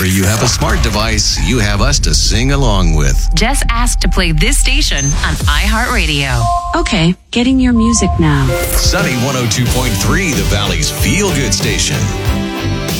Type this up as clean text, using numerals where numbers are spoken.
Whenever you have a smart device, you have us to sing along with. Just ask to play this station on iHeartRadio. Okay, getting your music now. Sunny 102.3, the Valley's feel-good station.